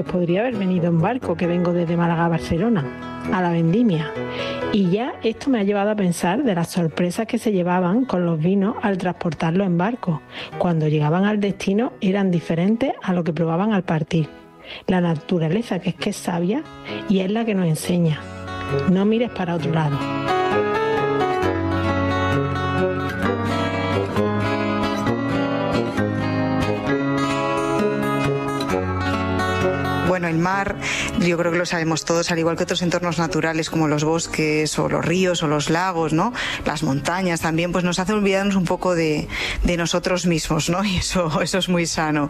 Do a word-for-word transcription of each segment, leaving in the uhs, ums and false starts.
Pues podría haber venido en barco, que vengo desde Málaga a Barcelona, a la vendimia. Y ya esto me ha llevado a pensar de las sorpresas que se llevaban con los vinos al transportarlos en barco. Cuando llegaban al destino eran diferentes a lo que probaban al partir. La naturaleza, que es que es sabia y es la que nos enseña. No mires para otro lado. Bueno, el mar, yo creo que lo sabemos todos, al igual que otros entornos naturales como los bosques o los ríos o los lagos, ¿no? Las montañas también, pues nos hace olvidarnos un poco de, de nosotros mismos, ¿no? Y eso, eso es muy sano.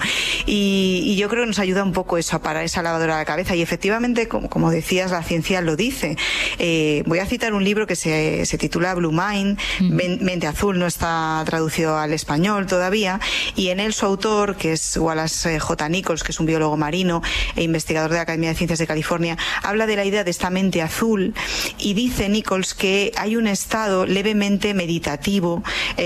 Y, y yo creo que nos ayuda un poco eso a parar esa lavadora de la cabeza. Y efectivamente, como, como decías, la ciencia lo dice. Eh, voy a citar un libro que se, se titula Blue Mind, mm. Mente Azul, no está traducido al español todavía, y en él su autor, que es Wallace J. Nichols, que es un biólogo marino e investigador de la Academia de Ciencias de California, habla de la idea de esta mente azul y dice Nichols que hay un estado levemente meditativo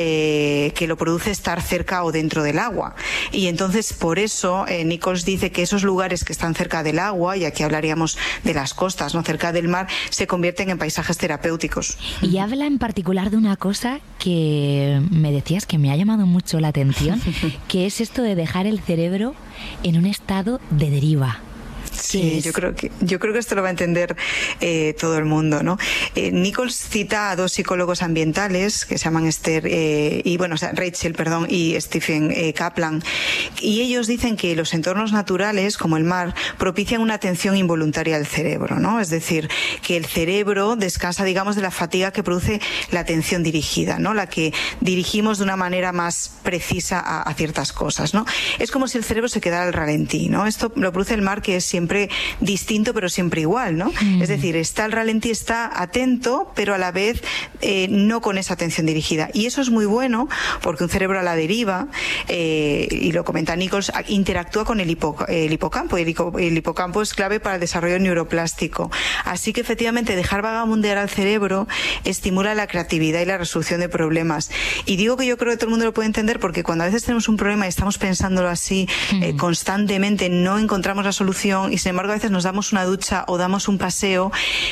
eh, que lo produce estar cerca o dentro del agua. Y entonces por eso eh, Nichols dice que esos lugares que están cerca del agua, y aquí hablaríamos de las costas, ¿no?, cerca del mar, se convierten en paisajes terapéuticos. Y habla en particular de una cosa que me decías que me ha llamado mucho la atención, que es esto de dejar el cerebro en un estado de deriva. Sí, yo creo que yo creo que esto lo va a entender eh, todo el mundo, ¿no? Eh, Nichols cita a dos psicólogos ambientales que se llaman Esther eh, y bueno, o sea, Rachel, perdón, y Stephen eh, Kaplan, y ellos dicen que los entornos naturales, como el mar, propician una atención involuntaria al cerebro, ¿no? Es decir, que el cerebro descansa, digamos, de la fatiga que produce la atención dirigida, ¿no? La que dirigimos de una manera más precisa a, a ciertas cosas, ¿no? Es como si el cerebro se quedara al ralentí, ¿no? Esto lo produce el mar, que es siempre distinto pero siempre igual, ¿no? Mm. Es decir, está al ralentí, está atento, pero a la vez eh, no con esa atención dirigida. Y eso es muy bueno porque un cerebro a la deriva, eh, y lo comenta Nichols, interactúa con el, hipo, el hipocampo, y el, el hipocampo es clave para el desarrollo neuroplástico. Así que efectivamente dejar vagabundear al cerebro estimula la creatividad y la resolución de problemas. Y digo que yo creo que todo el mundo lo puede entender porque cuando a veces tenemos un problema y estamos pensándolo así mm. eh, constantemente, no encontramos la solución. Y sin embargo a veces nos damos una ducha o damos un paseo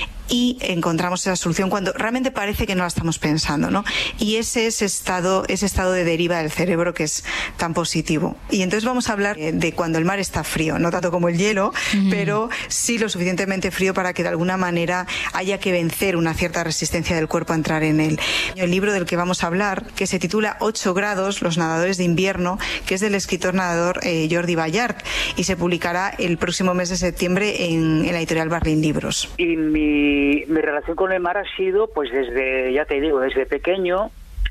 y encontramos esa solución cuando realmente parece que no la estamos pensando, ¿no? Y ese es estado, ese estado de deriva del cerebro que es tan positivo. Y entonces vamos a hablar de cuando el mar está frío, no tanto como el hielo, mm. pero sí lo suficientemente frío para que de alguna manera haya que vencer una cierta resistencia del cuerpo a entrar en él. El libro del que vamos a hablar, que se titula ocho grados, los nadadores de invierno, que es del escritor nadador eh, Jordi Ballart, y se publicará el próximo mes de septiembre en, en la editorial Barlín Libros. Y mi Mi, mi relación con el mar ha sido, pues desde, ya te digo, desde pequeño,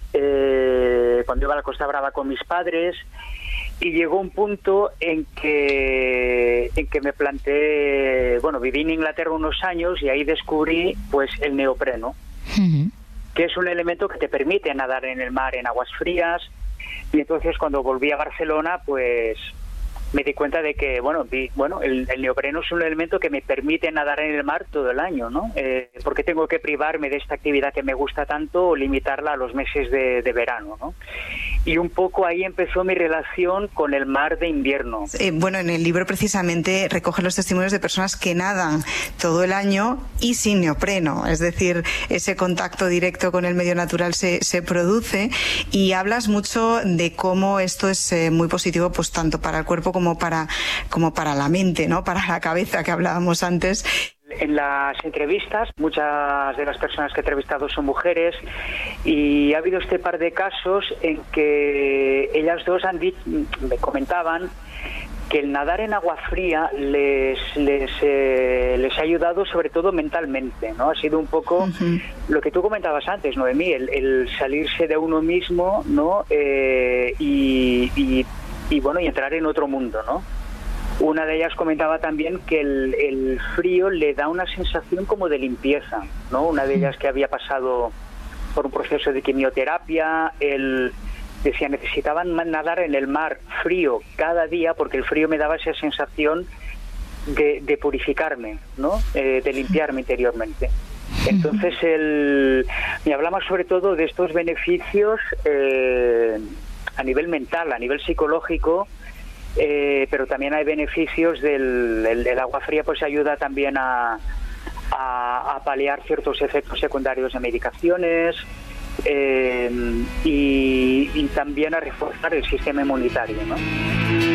eh, cuando iba a la Costa Brava con mis padres, y llegó un punto en que en que me planteé, bueno, viví en Inglaterra unos años y ahí descubrí pues el neopreno, uh-huh. que es un elemento que te permite nadar en el mar en aguas frías, y entonces cuando volví a Barcelona, pues me di cuenta de que, bueno, vi, bueno el, el neopreno es un elemento que me permite nadar en el mar todo el año, ¿no? Eh, porque tengo que privarme de esta actividad que me gusta tanto o limitarla a los meses de, de verano, ¿no? Y un poco ahí empezó mi relación con el mar de invierno. Eh, bueno, en el libro precisamente recoge los testimonios de personas que nadan todo el año y sin neopreno, es decir, ese contacto directo con el medio natural se, se produce, y hablas mucho de cómo esto es eh, muy positivo, pues tanto para el cuerpo como como para como para la mente, ¿no? Para la cabeza, que hablábamos antes. En las entrevistas, muchas de las personas que he entrevistado son mujeres, y ha habido este par de casos en que ellas dos han dicho, me comentaban que el nadar en agua fría les les eh, les ha ayudado sobre todo mentalmente, ¿no? Ha sido un poco uh-huh. lo que tú comentabas antes, Noemí, el, el salirse de uno mismo, ¿no? Eh, y, y y bueno, y entrar en otro mundo, ¿no? Una de ellas comentaba también que el, el frío le da una sensación como de limpieza, ¿no? Una de ellas que había pasado por un proceso de quimioterapia, el, decía, necesitaban nadar en el mar frío cada día porque el frío me daba esa sensación de, de purificarme, ¿no? Eh, de limpiarme interiormente. Entonces, el, me hablaba sobre todo de estos beneficios eh, a nivel mental, a nivel psicológico, eh, pero también hay beneficios del el, el agua fría, pues ayuda también a, a, a paliar ciertos efectos secundarios de medicaciones, eh, y, y también a reforzar el sistema inmunitario, ¿no?